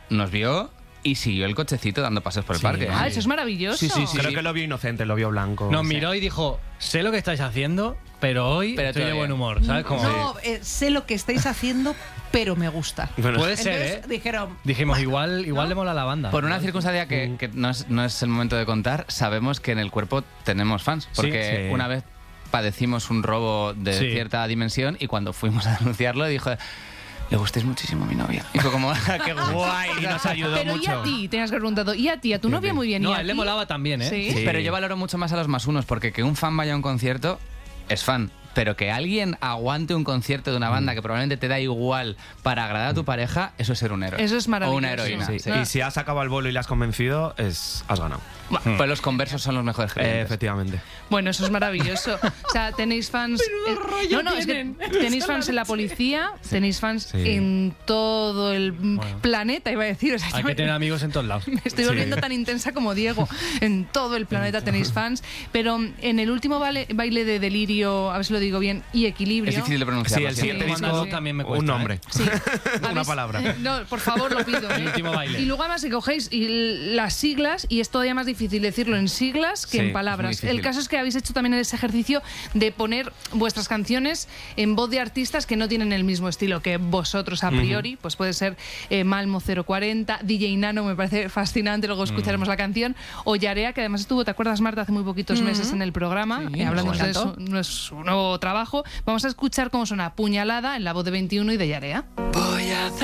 nos vio y siguió el cochecito dando paseos por el parque. Ah, eso es maravilloso. Sí. Creo que lo vio inocente, lo vio blanco. Nos miró y dijo, sé lo que estáis haciendo, pero hoy estoy de buen humor, ¿sabes? Como, No, sé lo que estáis haciendo, pero me gusta. Bueno, puede ser, Entonces dijeron, Dijimos, igual le mola la banda. Por una circunstancia que no es el momento de contar, sabemos que en el cuerpo tenemos fans. Porque Sí. una vez padecimos un robo de cierta dimensión y cuando fuimos a denunciarlo dijo... Le gustéis muchísimo a mi novia. Y fue como, qué guay, y nos ayudó pero mucho. ¿y a ti? Te has preguntado, ¿y a ti? ¿A tu novia muy bien? No, ¿Y a él le ti? molaba también, ¿eh? Sí. Sí. Pero yo valoro mucho más a los más unos, porque que un fan vaya a un concierto es fan. Pero que alguien aguante un concierto de una banda que probablemente te da igual para agradar a tu pareja, eso es ser un héroe. Eso es maravilloso. O una heroína. Sí. Sí. Y si has acabado el vuelo y le has convencido, has ganado. Pues los conversos son los mejores clientes. Efectivamente. Bueno, eso es maravilloso. O sea, tenéis fans... es que tenéis fans en la policía, tenéis fans en todo el planeta, iba a decir. O sea, Hay que tener amigos en todos lados. me estoy volviendo tan intensa como Diego. En todo el planeta tenéis fans. Pero en el último baile de Delirio, a ver si lo digo bien, y Equilibrio... Es difícil de pronunciar. Sí, el siguiente Sí, disco sí. también me cuesta, un nombre. Sí. Una palabra. No, por favor, lo pido. El último baile. Y luego además si cogéis las siglas, y es todavía más difícil decirlo en siglas que Sí, en es palabras. muy difícil. El caso es que habéis hecho también ese ejercicio de poner vuestras canciones en voz de artistas que no tienen el mismo estilo que vosotros a priori. Pues puede ser Malmo 040, DJ Nano, me parece fascinante, luego escucharemos la canción, o Yarea, que además estuvo, ¿te acuerdas, Marta, hace muy poquitos meses en el programa, hablando me de encantó. su nuevo trabajo? Vamos a escuchar cómo suena Puñalada en la voz de 21 y de Yarea. Voy a